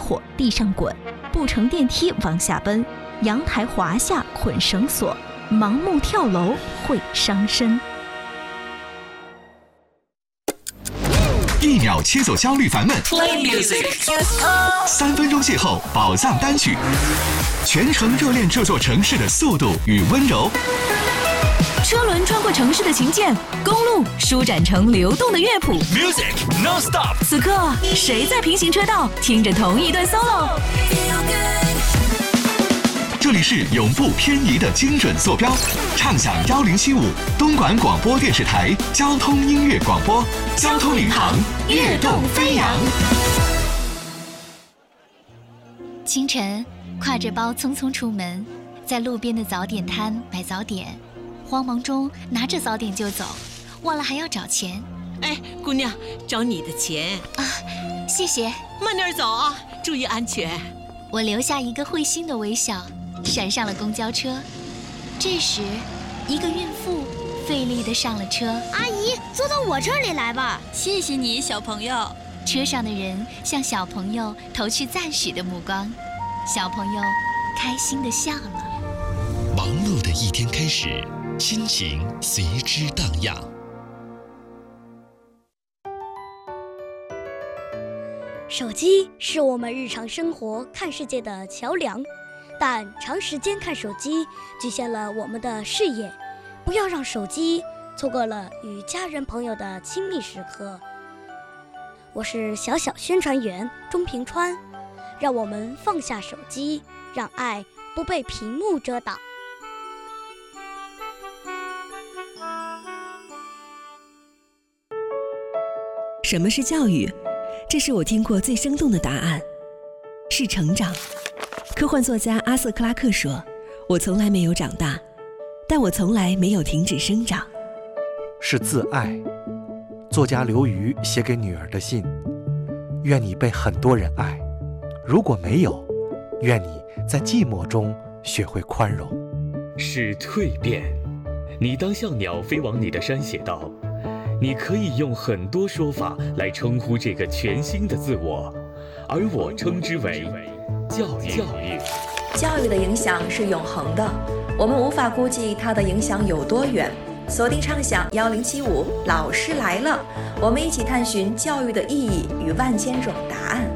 火地上滚，不乘电梯往下奔，阳台滑下捆绳索，盲目跳楼会伤身。 1秒切走焦虑烦闷 Play music ，3分钟邂逅宝藏单曲，全程热恋这座城市的速度与温柔。 车轮穿过城市的琴键，公路舒展成流动的乐谱。 Music non-stop。 此刻，谁在平行车道听着同一段 solo？ 这里是永不偏移的精准坐标，畅享1075东莞广播电视台交通音乐广播，交通领航，跃动飞扬。 清晨，挎着包匆匆出门，在路边的早点摊买早点，慌忙中拿着早点就走，忘了还要找钱。 哎，姑娘，找你的钱啊，谢谢。 慢点走啊，注意安全。 我留下一个会心的微笑，闪上了公交车。这时，一个孕妇费力地上了车。 阿姨，坐到我这里来吧。 谢谢你，小朋友。 车上的人向小朋友投去赞许的目光，小朋友开心地笑了。 忙碌的一天开始，心情随之荡漾。 手机是我们日常生活看世界的桥梁，但长时间看手机局限了我们的视野，不要让手机错过了与家人朋友的亲密时刻。我是小小宣传员钟平川，让我们放下手机，让爱不被屏幕遮挡。 什么是教育？这是我听过最生动的答案，是成长。科幻作家阿瑟·克拉克说：“我从来没有长大，但我从来没有停止生长。” 是自爱。作家刘瑜写给女儿的信：愿你被很多人爱，如果没有，愿你在寂寞中学会宽容。 是蜕变。你当像鸟飞往你的山写道，你可以用很多说法来称呼这个全新的自我，而我称之为教育。 教育的影响是永恒的，我们无法估计它的影响有多远。锁定畅想1075，老师来了，我们一起探寻教育的意义与万千种答案。